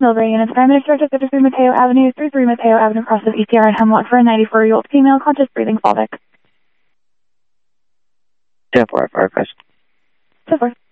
Millbrae units. Prime Minister took 53 Mateo Avenue, 33 Mateo Avenue, crosses ETR and Hemlock for a 94-year-old female, conscious breathing, Falvic. 10-4, fire request. 10-4.